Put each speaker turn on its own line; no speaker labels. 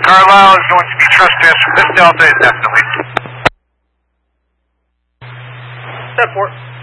Carlisle is going to be trespassed from this Delta indefinitely.
10-4.